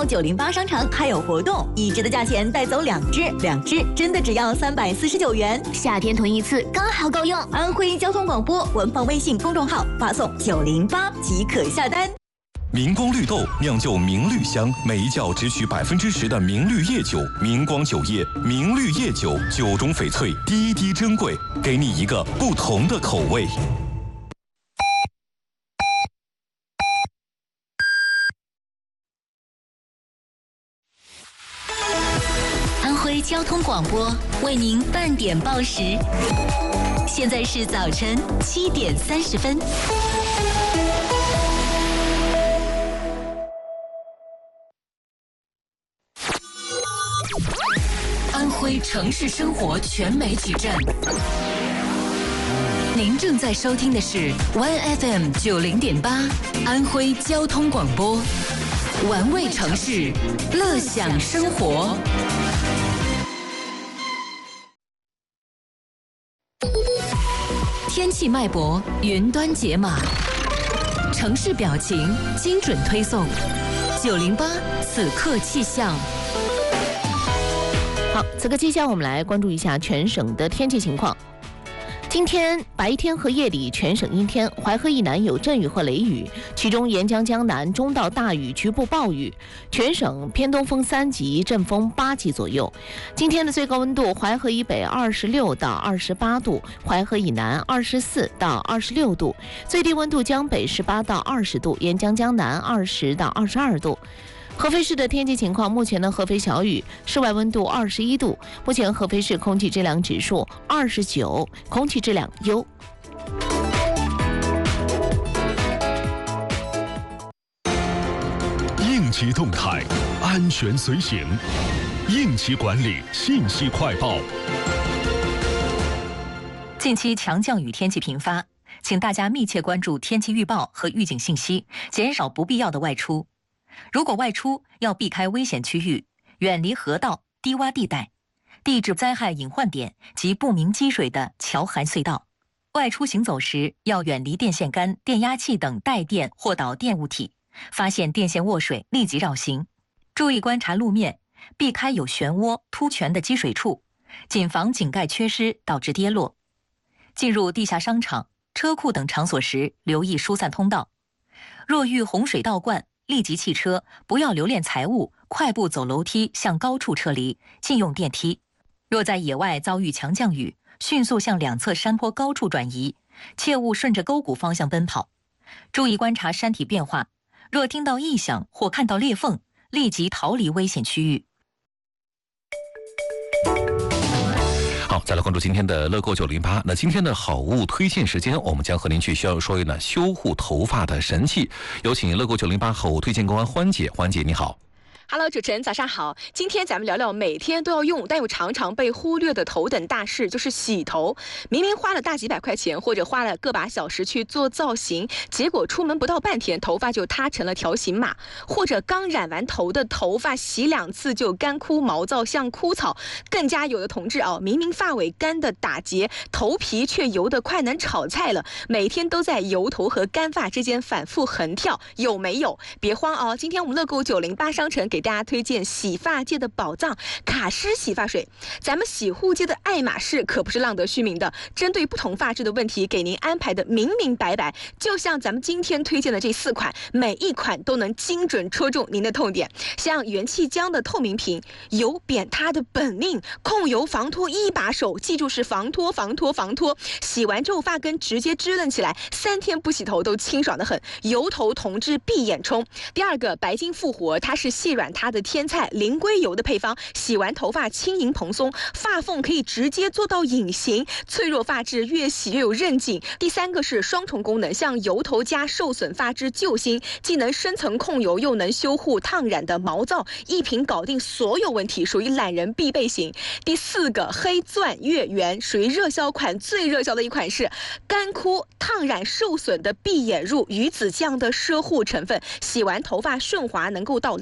后908商城还有活动，1支的价钱带走2支，2支真的只要349元， 夏天囤1次刚好够用。 安徽交通广播官方微信公众号发送908即可下单。 明光绿豆酿就明绿香，每一窖只取10%的明绿叶酒，明光酒业明绿叶酒，酒中翡翠，滴滴珍贵，给你一个不同的口味。 安徽交通广播为您半点报时，现在是早晨7点30分。安徽城市生活全媒体站，您正在收听的是 1FM 90.8安徽交通广播，玩味城市，乐享生活。天气脉搏，云端解码，城市表情，精准推送。908此刻气象。 好，此刻气象我们来关注一下全省的天气情况。今天白天和夜里全省阴天，淮河以南有阵雨和雷雨，其中沿江江南中到大雨，局部暴雨。全省偏东风3级，阵风8级左右。今天的最高温度，淮河以北26到28度，淮河以南24到26度，最低温度江北18到20度，沿江江南20到22度。合肥市的天气情况，目前的合肥小雨，室外温度21度，目前合肥市空气质量指数29，空气质量优。 应急动态，安全随行，应急管理信息快报。 近期强降雨天气频发，请大家密切关注天气预报和预警信息，减少不必要的外出。如果外出，要避开危险区域，远离河道、低洼地带、地质灾害隐患点及不明积水的桥涵隧道。外出行走时，要远离电线杆、电压器等带电或导电物体，发现电线卧水立即绕行。注意观察路面，避开有漩涡、凸泉的积水处，谨防井盖缺失导致跌落。进入地下商场、车库等场所时，留意疏散通道。若遇洪水倒灌，立即弃车，不要留恋财物，快步走楼梯向高处撤离，禁用电梯。若在野外遭遇强降雨，迅速向两侧山坡高处转移，切勿顺着沟谷方向奔跑。注意观察山体变化，若听到异响或看到裂缝，立即逃离危险区域。 好，再来关注今天的乐购908。那今天的好物推荐时间，我们将和您去说一呢修护头发的神器。有请乐购908好物推荐公安欢姐，欢姐你好。 Hello， 主持人早上好。今天咱们聊聊每天都要用但又常常被忽略的头等大事，就是洗头。明明花了大几百块钱，或者花了个把小时去做造型，结果出门不到半天，头发就塌成了条形码；或者刚染完头的头发洗2次就干枯毛躁像枯草。更加有的同志明明发尾干的打结，头皮却油得快能炒菜了，每天都在油头和干发之间反复横跳，有没有？别慌今天我们乐购908商城给大家推荐洗发界的宝藏卡诗洗发水。咱们洗护界的爱马仕可不是浪得虚名的，针对不同发质的问题给您安排的明明白白。就像咱们今天推荐的这4款，每一款都能精准戳中您的痛点。像元气浆的透明瓶，油扁塌的本命，控油防脱一把手，记住是防脱防脱防脱。洗完之后发根直接支棱起来，3天不洗头都清爽得很。油头同志闭眼冲。第二个白金复活，它是细软它的天菜，灵硅油的配方，洗完头发轻盈蓬松，发缝可以直接做到隐形，脆弱发质越洗越有韧劲。第3个是双重功能，像油头加受损发质救星，既能深层控油又能修护烫染的毛躁，一瓶搞定所有问题，属于懒人必备型。第4个黑钻月圆，属于热销款，最热销的一款是干枯烫染受损的闭眼入鱼子酱的奢护成分，洗完头发顺滑，能够到拉丝程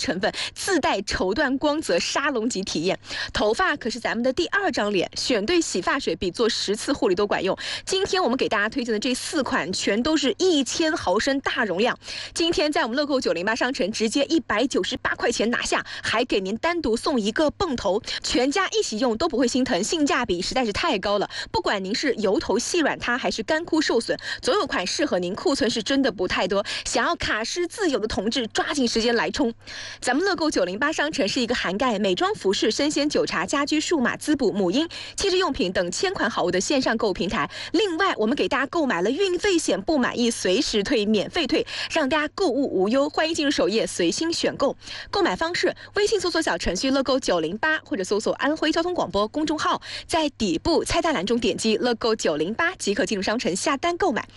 成分，自带绸缎光泽沙龙级体验。头发可是咱们的第2张脸，选对洗发水比做10次护理都管用。今天我们给大家推荐的这4款全都是1000毫升大容量，今天在我们乐购908商城直接198块钱拿下，还给您单独送一个泵头，全家一起用都不会心疼，性价比实在是太高了。不管您是油头细软塌还是干枯受损，总有款适合您，库存是真的不太多。想要卡诗自由的同志，抓紧时间来冲！咱们乐购908商城是一个涵盖美妆、服饰、生鲜、酒茶、家居、数码、滋补、母婴、汽车用品等1000款好物的线上购物平台。另外，我们给大家购买了运费险，不满意随时退，免费退，让大家购物无忧。欢迎进入首页随心选购。购买方式：微信搜索小程序乐购908，或者搜索安徽交通广播公众号，在底部菜单栏中点击乐购908即可进入商城下单购买。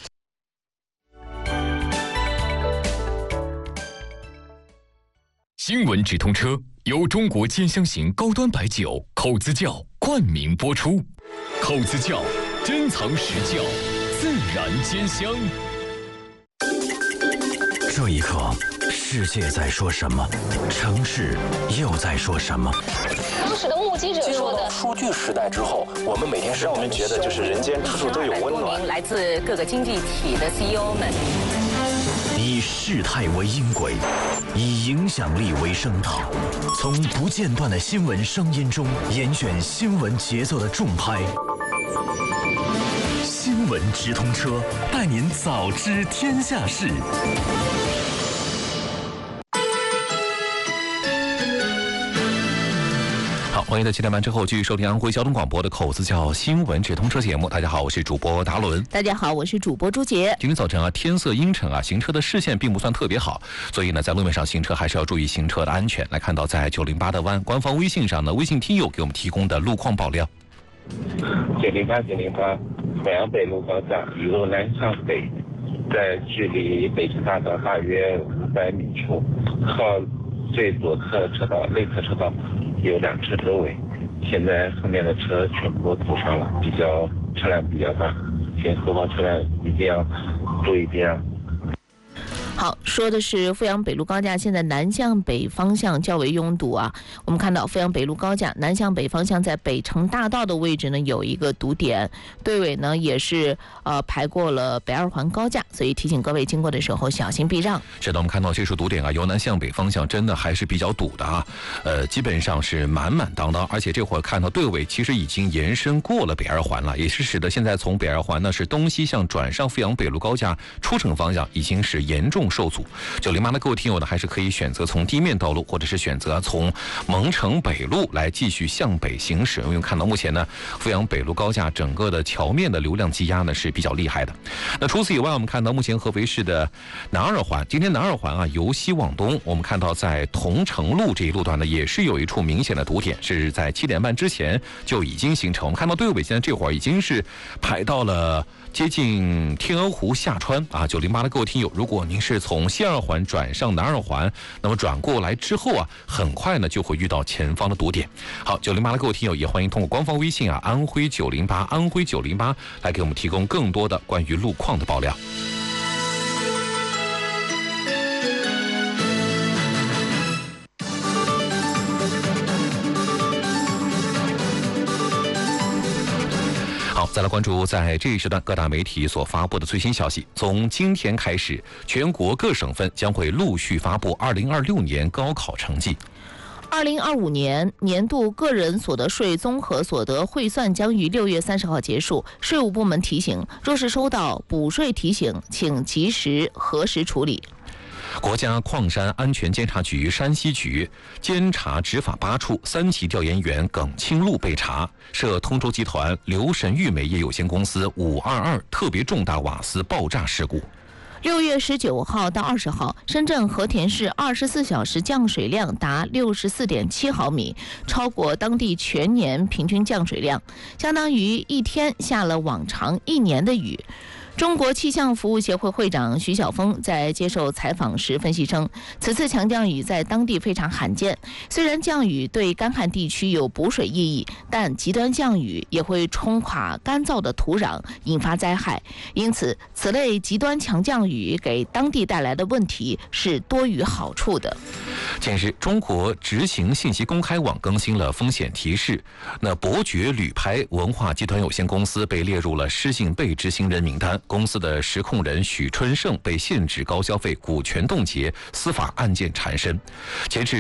新闻直通车由中国尖香型高端白酒口子窖冠名播出，口子窖珍藏实窖，自然尖香。 这一刻，世界在说什么？城市又在说什么？ 当时的目击者说的， 数据时代之后，我们每天让我们觉得就是人间处处都有温暖。 来自各个经济体的 CEO 们， 以事态为音轨，以影响力为声道，从不间断的新闻声音中严选新闻节奏的重拍。新闻直通车，带您早知天下事。 好，欢迎在7点半之后继续收听安徽交通广播的口子窖新闻直通车节目。大家好，我是主播达伦。 大家好，我是主播朱杰。 今天早晨啊，天色阴沉啊，行车的视线并不算特别好，所以呢，在路面上行车还是要注意行车的安全。来看到在908的官方微信上呢，微信听友给我们提供的路况爆料。 908，阜阳北路高架一路南向北，在距离北辰大道大约500米处，靠最左侧车道内侧车道有2车周围，现在后面的车全部堵上了，车辆比较大，请后方车辆一定要注意避让。 好，说的是阜阳北路高架现在南向北方向较为拥堵啊。我们看到阜阳北路高架南向北方向在北辰大道的位置呢有一个堵点，队尾呢也是排过了北2环高架，所以提醒各位经过的时候小心避让。 是的，我们看到这处堵点啊，由南向北方向真的还是比较堵的啊，基本上是满满当当，而且这会儿看到队尾其实已经延伸过了北2环了，也是使得现在从北2环呢是东西向转上阜阳北路高架出城方向已经是严重受阻。908的各位听友呢，还是可以选择从地面道路，或者是选择从蒙城北路来继续向北行驶。因为看到目前呢，阜阳北路高架整个的桥面的流量积压呢是比较厉害的。那除此以外，我们看到目前合肥市的南2环，今天南2环啊由西往东，我们看到在桐城路这一路段呢，也是有一处明显的堵点，是在7点半之前就已经形成。我们看到队尾现在这会儿已经是排到了接近天鹅湖下川啊。908的各位听友，如果您是从西2环转上南2环，那么转过来之后啊，很快呢就会遇到前方的堵点。好，908的各位听友也欢迎通过官方微信啊，安徽908，安徽908来给我们提供更多的关于路况的爆料。好，再来关注在这一时段各大媒体所发布的最新消息。从今天开始，全国各省份将会陆续发布2026年高考成绩。 2025年年度个人所得税综合所得汇算将于6月30号结束。税务部门提醒，若是收到补税提醒，请及时核实处理。 国家矿山安全监察局山西局监察执法8处3级调研员耿清禄被查，涉通州集团刘神玉煤业有限公司522特别重大瓦斯爆炸事故。 6月19号到20号，深圳和田市24小时降水量达64.7毫米，超过当地全年平均降水量，相当于一天下了往常1年的雨。 中国气象服务协会会长徐晓峰在接受采访时分析称，此次强降雨在当地非常罕见。虽然降雨对干旱地区有补水意义，但极端降雨也会冲垮干燥的土壤，引发灾害。因此，此类极端强降雨给当地带来的问题是多于好处的。 近日，中国执行信息公开网更新了风险提示，那伯爵旅拍文化集团有限公司被列入了失信被执行人名单。公司的实控人许春盛被限制高消费股权冻结，司法案件缠身。截至